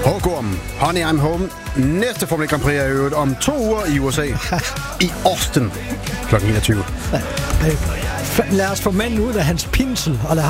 Hågorm, Honey I'm Home. Næste Formel 1 Grand Prix er i øvrigt om 2 uger i USA. I Austin kl. 21. Lad os få manden ud af hans pinsel og lad